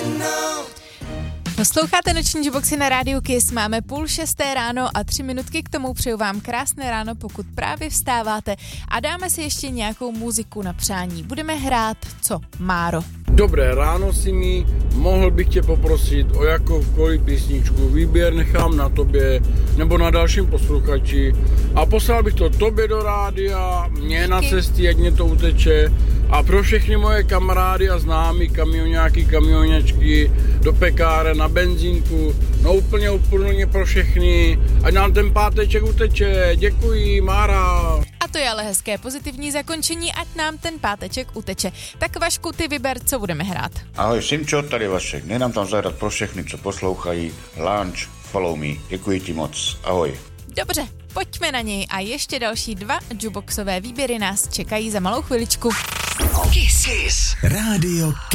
Posloucháte noční Juboxy na rádiu Kiss, máme 5:30 ráno a 3 minutky k tomu, přeju vám krásné ráno, pokud právě vstáváte a dáme si ještě nějakou muziku na přání. Budeme hrát co, Máro? Dobré ráno, Simi, mohl bych tě poprosit o jakoukoliv písničku, výběr nechám na tobě nebo na dalším posluchači a poslal bych to tobě do rádia, mě na cestě, ať mě to uteče a pro všechny moje kamarády a známí kamioňáky, kamioňačky, do pekáren, na benzínku, no úplně pro všechny, ať nám ten páteček uteče, děkuji, Mára. A to je ale hezké pozitivní zakončení, ať nám ten páteček uteče. Tak Vašku, ty vyber, co budeme hrát. Ahoj, Simčo, tady Vašek. Nedám tam zahrát pro všechny, co poslouchají. Lunch, follow me. Děkuji ti moc. Ahoj. Dobře, pojďme na něj a ještě další 2 Juboxové výběry nás čekají za malou chviličku. Kiss. Rádio Kiss.